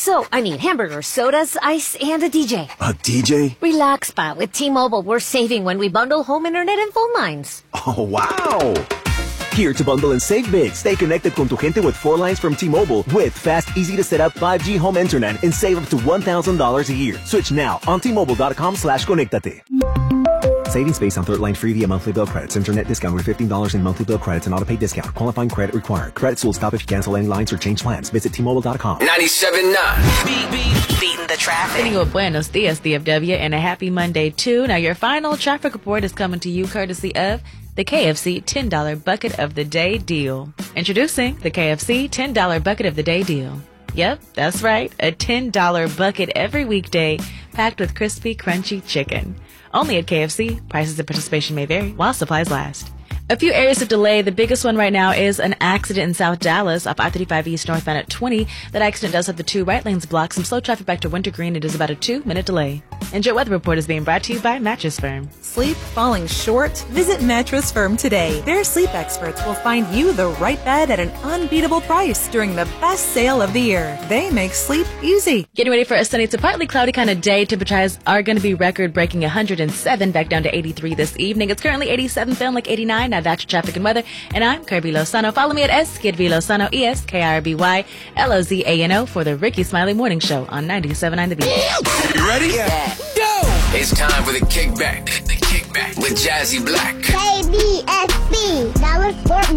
hamburgers, sodas, ice, and a DJ. A DJ? Relax, pa. With T-Mobile, we're saving when we bundle home internet and phone lines. Oh, wow! Here to bundle and save big. Stay connected con tu gente with 4 lines from T-Mobile with fast, easy-to-set-up 5G home internet and save up to $1,000 a year. Switch now on T-Mobile.com/conectate. Savings based on third line free via monthly bill credits. Internet discount with $15 in monthly bill credits and auto pay discount. Qualifying credit required. Credits will stop if you cancel any lines or change plans. Visit T-Mobile.com. 97.9. Beating the traffic. Sending you a buenos dias, DFW, and a happy Monday, too. Now, your final traffic report is coming to you courtesy of the KFC $10 Bucket of the Day deal. Introducing the KFC $10 Bucket of the Day deal. Yep, that's right. A $10 bucket every weekday packed with crispy, crunchy chicken. Only at KFC. Prices and participation may vary while supplies last. A few areas of delay. The biggest one right now is an accident in South Dallas off I-35 East northbound at 20. That accident does have the 2 right lanes blocked. Some slow traffic back to Wintergreen. It is about a 2-minute delay. And your weather report is being brought to you by Mattress Firm. Sleep falling short? Visit Mattress Firm today. Their sleep experts will find you the right bed at an unbeatable price during the best sale of the year. They make sleep easy. Getting ready for a sunny to partly cloudy kind of day. Temperatures are going to be record-breaking 107 back down to 83 this evening. It's currently 87, feeling like 89. Now that's your traffic and weather. And I'm Kirby Lozano. Follow me at Skidby Lozano, ESKIRBY LOZANO for the Ricky Smiley Morning Show on 97.9 The Beat. You ready? Yeah. Go! It's time for the kickback. The kickback with Jazzy Black. KBSB. That was Fort